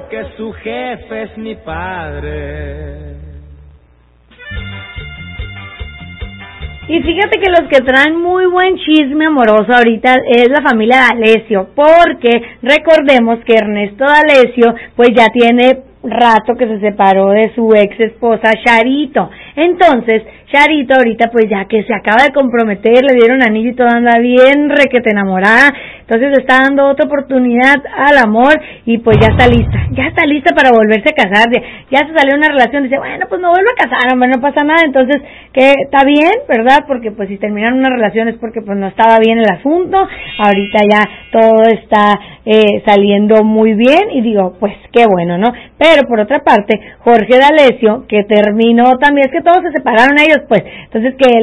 porque su jefe es mi padre. Y fíjate que los que traen muy buen chisme amoroso ahorita es la familia D'Alessio, porque recordemos que Ernesto D'Alessio pues ya tiene rato que se separó de su ex esposa Charito. Entonces, Charito ahorita pues ya que se acaba de comprometer, le dieron anillo y todo, anda bien requete enamorada, entonces está dando otra oportunidad al amor y pues ya está lista para volverse a casar, ya se salió una relación, dice, bueno, pues me vuelvo a casar, hombre, no pasa nada, entonces, que está bien, ¿verdad? Porque pues si terminaron una relación es porque pues no estaba bien el asunto, ahorita ya todo está saliendo muy bien y digo, pues qué bueno, ¿no? Pero por otra parte, Jorge D'Alessio, que terminó también, es que todos se separaron ellos, pues, entonces que